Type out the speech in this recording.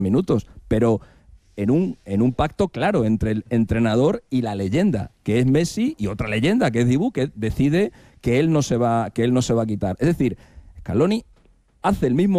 minutos, pero en un pacto claro entre el entrenador y la leyenda, que es Messi, y otra leyenda, que es Dibu, que decide que él no se va a quitar. Es decir, Scaloni hace el mismo